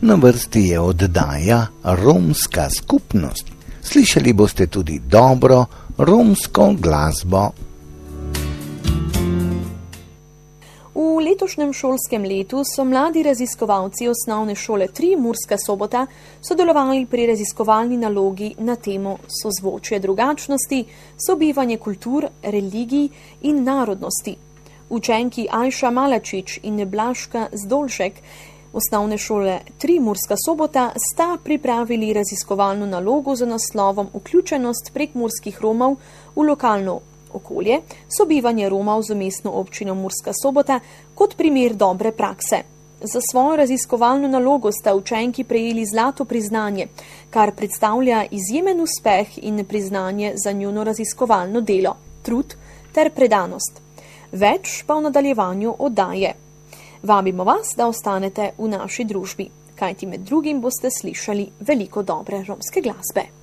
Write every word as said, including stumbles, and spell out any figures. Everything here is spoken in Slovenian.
Na vrsti je oddaja Romska skupnost. Slišali boste tudi dobro romsko glasbo. V letošnjem šolskem letu so mladi raziskovalci osnovne šole tri Murska Sobota sodelovali pri raziskovalni nalogi na temo sozvočje drugačnosti, sobivanje kultur, religij in narodnosti. Učenki Ajša Malačič in Blaška Zdolšek osnovne šole tri Murska Sobota sta pripravili raziskovalno nalogo z naslovom Vključenost prekmurskih Romov v lokalno okolje, sobivanje Romov z mestno občino Murska Sobota kot primer dobre prakse. Za svojo raziskovalno nalogo sta učenki prejeli zlato priznanje, kar predstavlja izjemen uspeh in priznanje za njuno raziskovalno delo, trud ter predanost. Več pa v nadaljevanju oddaje. Vabimo vas, da ostanete v naši družbi, kajti med drugim boste slišali veliko dobre romske glasbe.